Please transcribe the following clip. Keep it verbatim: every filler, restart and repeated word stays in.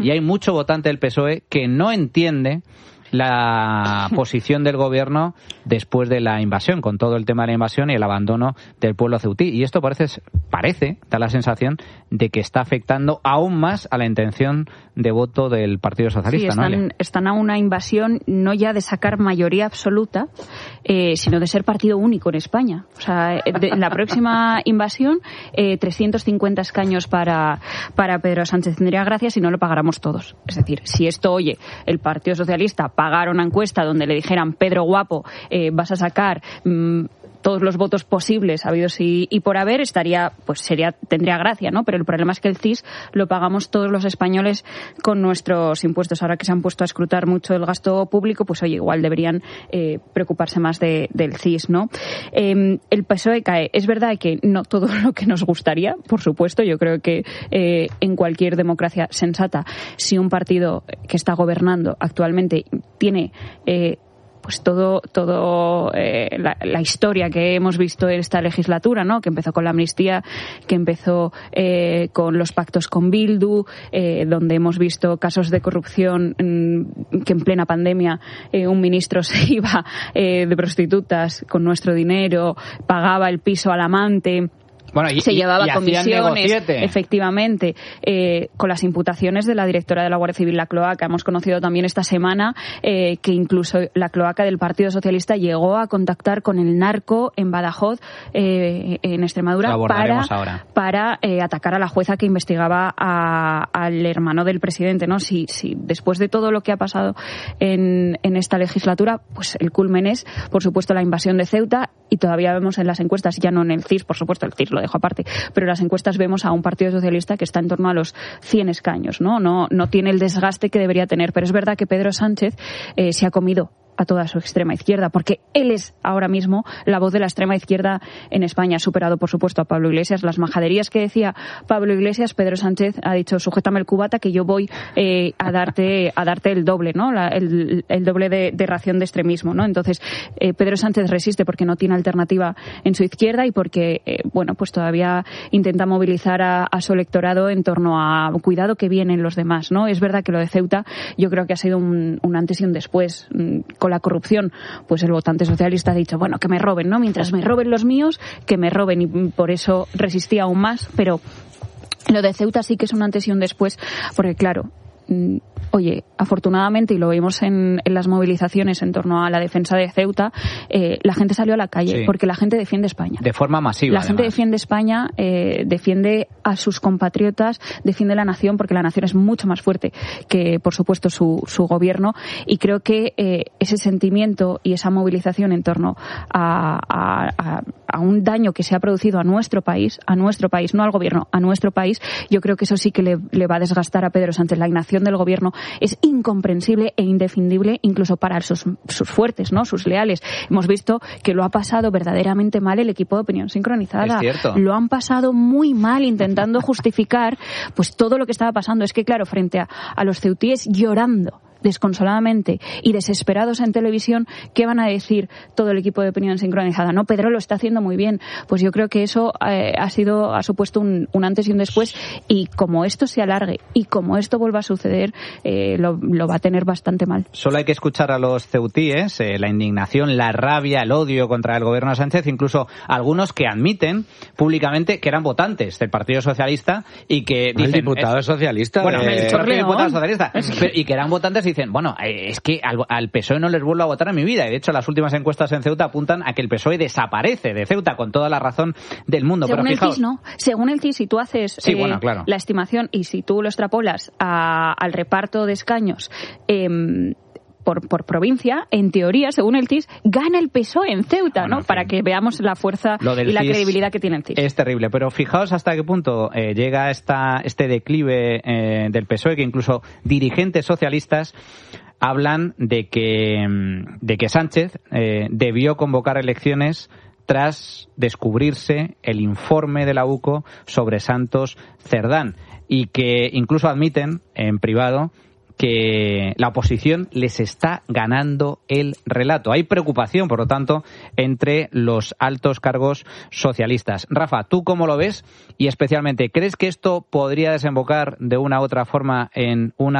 Y hay mucho votante del P S O E que no entiende la posición del gobierno después de la invasión, con todo el tema de la invasión y el abandono del pueblo ceutí. Y esto parece, parece, da la sensación de que está afectando aún más a la intención de voto del Partido Socialista. Sí, están, ¿no? están a una invasión no ya de sacar mayoría absoluta, eh, sino de ser partido único en España. O sea, de, en la próxima invasión, eh, trescientos cincuenta escaños para, para Pedro Sánchez tendría gracia si no lo pagáramos todos. Es decir, si esto, oye, el Partido Socialista pagar una encuesta donde le dijeran, Pedro guapo, eh, vas a sacar mmm, todos los votos posibles habidos y, y por haber, estaría, pues sería, tendría gracia, ¿no? Pero el problema es que el C I S lo pagamos todos los españoles con nuestros impuestos. Ahora que se han puesto a escrutar mucho el gasto público, pues oye, igual deberían eh, preocuparse más de, del C I S, ¿no? Eh, el P S O E cae. Es verdad que no todo lo que nos gustaría, por supuesto. Yo creo que eh, en cualquier democracia sensata, si un partido que está gobernando actualmente tiene eh, pues todo todo eh, la, la historia que hemos visto en esta legislatura, ¿no? Que empezó con la amnistía, que empezó eh, con los pactos con Bildu, eh, donde hemos visto casos de corrupción, mmm, que en plena pandemia eh, un ministro se iba eh, de prostitutas con nuestro dinero, pagaba el piso al amante. Bueno, y, se llevaba y, y comisiones, efectivamente, eh, con las imputaciones de la directora de la Guardia Civil, la cloaca. Hemos conocido también esta semana eh, que incluso la cloaca del Partido Socialista llegó a contactar con el narco en Badajoz, eh, en Extremadura, para, para eh, atacar a la jueza que investigaba a, al hermano del presidente, ¿no? Si, si después de todo lo que ha pasado en, en esta legislatura, pues el culmen es, por supuesto, la invasión de Ceuta, y todavía vemos en las encuestas, ya no en el C I S, por supuesto, el C I S lo dejo aparte, pero en las encuestas vemos a un Partido Socialista que está en torno a los cien escaños, ¿no? No, no tiene el desgaste que debería tener, pero es verdad que Pedro Sánchez eh, se ha comido a toda su extrema izquierda, porque él es ahora mismo la voz de la extrema izquierda en España. Ha superado, por supuesto, a Pablo Iglesias. Las majaderías que decía Pablo Iglesias, Pedro Sánchez ha dicho, sujétame el cubata que yo voy eh, a darte a darte el doble, ¿no? La, el, el doble de, de ración de extremismo, ¿no? Entonces, eh, Pedro Sánchez resiste porque no tiene alternativa en su izquierda y porque, eh, bueno, pues todavía intenta movilizar a, a su electorado en torno a cuidado que vienen los demás, ¿no? Es verdad que lo de Ceuta yo creo que ha sido un, un antes y un después. Con la corrupción, pues el votante socialista ha dicho, bueno, que me roben, ¿no? Mientras me roben los míos, que me roben, y por eso resistía aún más, pero lo de Ceuta sí que es un antes y un después, porque claro, oye, afortunadamente, y lo vimos en, en las movilizaciones en torno a la defensa de Ceuta, eh, la gente salió a la calle, sí, porque la gente defiende España. De forma masiva, La además. gente defiende España, eh, defiende a sus compatriotas, defiende la nación, porque la nación es mucho más fuerte que, por supuesto, su, su gobierno, y creo que eh, ese sentimiento y esa movilización en torno a, a, a, a un daño que se ha producido a nuestro país, a nuestro país, no al gobierno, a nuestro país, yo creo que eso sí que le, le va a desgastar a Pedro Sánchez. La inacción del gobierno es incomprensible e indefendible incluso para sus, sus fuertes, ¿no? Sus leales. Hemos visto que lo ha pasado verdaderamente mal el equipo de Opinión Sincronizada. Es cierto. Lo han pasado muy mal intentando justificar pues todo lo que estaba pasando. Es que, claro, frente a, a los ceutíes llorando desconsoladamente y desesperados en televisión, ¿qué van a decir todo el equipo de Opinión Sincronizada? No, Pedro lo está haciendo muy bien. Pues yo creo que eso eh, ha sido, ha supuesto un, un antes y un después, y como esto se alargue y como esto vuelva a suceder, eh, lo, lo va a tener bastante mal. Solo hay que escuchar a los ceutíes, eh, la indignación, la rabia, el odio contra el gobierno de Sánchez, incluso algunos que admiten públicamente que eran votantes del Partido Socialista y que dicen... El diputado es, socialista. Bueno, eh, el propio diputado socialista. Pero, y que eran votantes y dicen, bueno, es que al, al P S O E no les vuelvo a votar en mi vida. Y de hecho, las últimas encuestas en Ceuta apuntan a que el P S O E desaparece de Ceuta, con toda la razón del mundo. Según Pero el fijaos, C I S, ¿no? Según el C I S, si tú haces sí, eh, bueno, claro. la estimación y si tú lo extrapolas a, al reparto de escaños eh, por, por provincia, en teoría, según el C I S, gana el P S O E en Ceuta, bueno, ¿no? en fin. Para que veamos la fuerza y la C I S credibilidad que tiene el C I S. Es terrible, pero fijaos hasta qué punto eh, llega esta, este declive eh, del P S O E, que incluso dirigentes socialistas hablan de que, de que Sánchez eh, debió convocar elecciones tras descubrirse el informe de la U C O sobre Santos Cerdán, y que incluso admiten en privado que la oposición les está ganando el relato. Hay preocupación, por lo tanto, entre los altos cargos socialistas. Rafa, ¿tú cómo lo ves? Y especialmente, ¿crees que esto podría desembocar de una u otra forma en una